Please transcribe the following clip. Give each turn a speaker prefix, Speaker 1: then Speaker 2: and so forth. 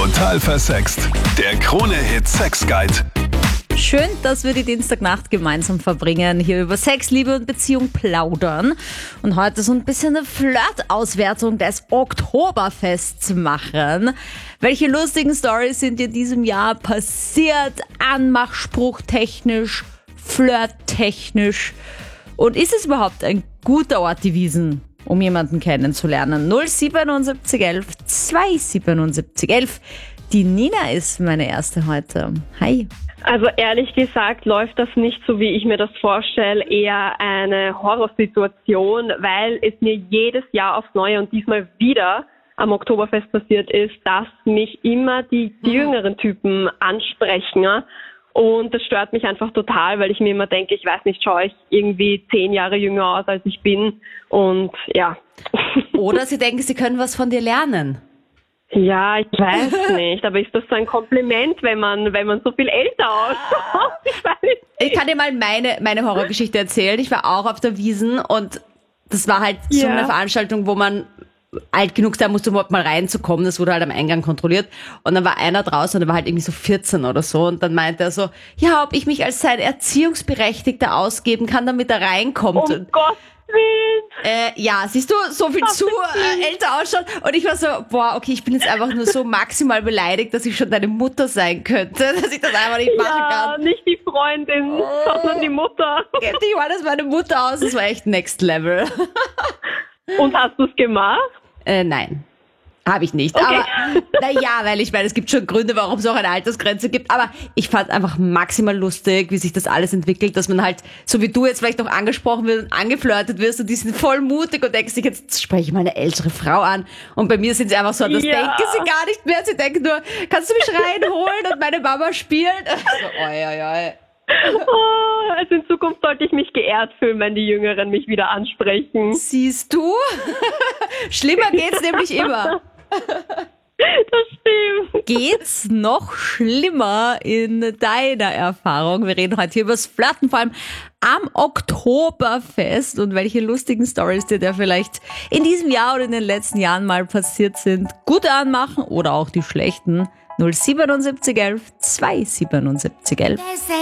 Speaker 1: Total versext. Der Krone-Hit Sex Guide.
Speaker 2: Schön, dass wir die Dienstagnacht gemeinsam verbringen, hier über Sex, Liebe und Beziehung plaudern und heute so ein bisschen eine Flirt-Auswertung des Oktoberfests machen. Welche lustigen Storys sind in diesem Jahr passiert? Anmachspruchtechnisch, flirttechnisch. Und ist es überhaupt ein guter Ort, die Wiesn, um jemanden kennenzulernen? 07711 27711. Die Nina ist meine erste heute. Hi.
Speaker 3: Also ehrlich gesagt läuft das nicht so, wie ich mir das vorstelle, eher eine Horrorsituation, weil es mir jedes Jahr aufs Neue und diesmal wieder am Oktoberfest passiert ist, dass mich immer die jüngeren Typen ansprechen. Ja? Und das stört mich einfach total, weil ich mir immer denke, ich weiß nicht, schaue ich irgendwie 10 Jahre jünger aus, als ich bin. Und ja.
Speaker 2: Oder sie denken, sie können was von dir lernen.
Speaker 3: Ja, ich weiß nicht, aber ist das so ein Kompliment, wenn man so viel älter ausschaut? Ich weiß nicht.
Speaker 2: Ich kann dir mal meine Horrorgeschichte erzählen. Ich war auch auf der Wiesn und das war halt so eine Veranstaltung, wo man alt genug sein musste, um überhaupt mal reinzukommen. Das wurde halt am Eingang kontrolliert. Und dann war einer draußen und der war halt irgendwie so 14 oder so. Und dann meinte er so, ja, ob ich mich als sein Erziehungsberechtigter ausgeben kann, damit er reinkommt.
Speaker 3: Um Gottes Willen.
Speaker 2: Ja, siehst du, so viel zu älter ausschaut. Und ich war so, boah, okay, ich bin jetzt einfach nur so maximal beleidigt, dass ich schon deine Mutter sein könnte, dass ich das einfach nicht machen kann.
Speaker 3: Ja, nicht die Freundin, sondern die Mutter.
Speaker 2: Ich war das meine Mutter aus, das war echt next level.
Speaker 3: Und hast du es gemacht?
Speaker 2: Nein. Habe ich nicht.
Speaker 3: Okay.
Speaker 2: Aber naja, weil ich meine, es gibt schon Gründe, warum es auch eine Altersgrenze gibt. Aber ich fand einfach maximal lustig, wie sich das alles entwickelt, dass man halt, so wie du jetzt vielleicht noch angesprochen wird und angeflirtet wirst und die sind voll mutig und denkst sich, jetzt spreche ich mal eine ältere Frau an. Und bei mir sind sie einfach so, das denken sie gar nicht mehr. Sie denken nur, kannst du mich reinholen und meine Mama spielt? So, oi.
Speaker 3: Oh, also in Zukunft sollte ich mich geehrt fühlen, wenn die Jüngeren mich wieder ansprechen.
Speaker 2: Siehst du? Schlimmer geht's nämlich immer.
Speaker 3: Das stimmt.
Speaker 2: Geht's noch schlimmer in deiner Erfahrung? Wir reden heute hier über das Flirten, vor allem am Oktoberfest und welche lustigen Storys dir da vielleicht in diesem Jahr oder in den letzten Jahren mal passiert sind. Gute anmachen oder auch die schlechten. 07711 27711.